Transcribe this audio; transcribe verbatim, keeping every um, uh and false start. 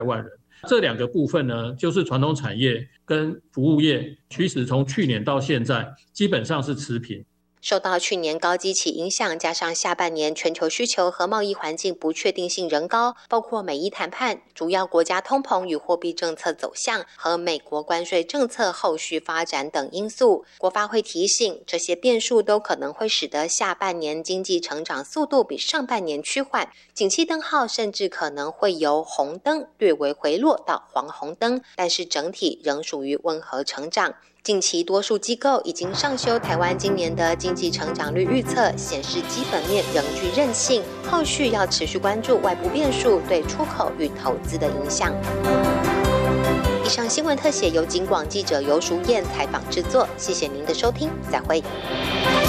万人。这两个部分呢，就是传统产业跟服务业趋势从去年到现在基本上是持平。 受到去年高基期影响，加上下半年全球需求和贸易环境不确定性仍高，包括美伊谈判、主要国家通膨与货币政策走向和美国关税政策后续发展等因素。国发会提醒，这些变数都可能会使得下半年经济成长速度比上半年趋缓，景气灯号甚至可能会由红灯略微回落到黄红灯，但是整体仍属于温和成长。近期多数机构已经上修台湾今年的经济成长率预测，显示基本面仍具韧性，后续要持续关注外部变数对出口与投资的影响。以上新闻特写由警广记者游淑燕采访制作，谢谢您的收听，再会。